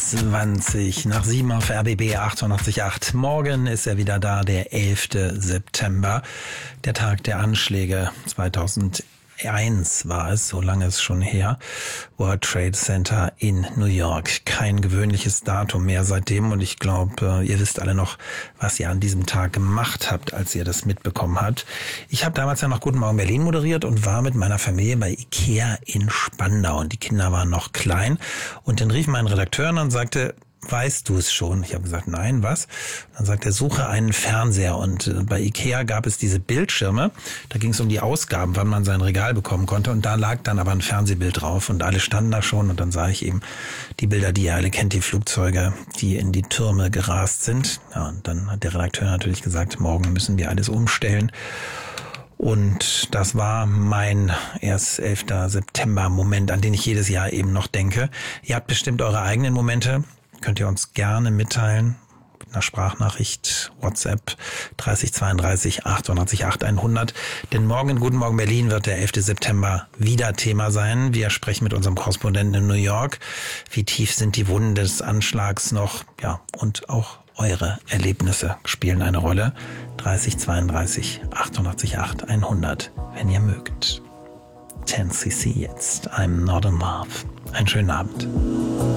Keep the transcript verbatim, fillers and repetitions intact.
zwanzig nach sieben auf R B B achtundachtzig Komma acht. Morgen ist er wieder da, der elfte September, der Tag der Anschläge. zweitausendeins war es, so lange ist schon her. World Trade Center in New York. Kein gewöhnliches Datum mehr seitdem und ich glaube, ihr wisst alle noch, was ihr an diesem Tag gemacht habt, als ihr das mitbekommen habt. Ich habe damals ja noch Guten Morgen Berlin moderiert und war mit meiner Familie bei Ikea in Spandau und die Kinder waren noch klein und dann rief mein Redakteur an und sagte: Weißt du es schon? Ich habe gesagt, nein, was? Dann sagt er, suche einen Fernseher. Und bei Ikea gab es diese Bildschirme. Da ging es um die Ausgaben, wann man sein Regal bekommen konnte. Und da lag dann aber ein Fernsehbild drauf. Und alle standen da schon. Und dann sah ich eben die Bilder, die ihr alle kennt, die Flugzeuge, die in die Türme gerast sind. Ja, und dann hat der Redakteur natürlich gesagt, morgen müssen wir alles umstellen. Und das war mein erst elfter September Moment, an den ich jedes Jahr eben noch denke. Ihr habt bestimmt eure eigenen Momente. Könnt ihr uns gerne mitteilen mit einer Sprachnachricht, WhatsApp dreißig zweiunddreißig achtundachtzig acht hundert. Denn morgen in Guten Morgen Berlin wird der elfte September wieder Thema sein. Wir sprechen mit unserem Korrespondenten in New York. Wie tief sind die Wunden des Anschlags noch? Ja, und auch eure Erlebnisse spielen eine Rolle. dreißig zweiunddreißig achtundachtzig acht hundert, wenn ihr mögt. zehn C C jetzt, I'm not in love. Einen schönen Abend.